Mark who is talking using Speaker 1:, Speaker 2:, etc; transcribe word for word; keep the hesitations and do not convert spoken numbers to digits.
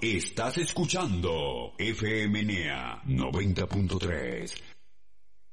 Speaker 1: Estás escuchando F M N E A noventa punto tres.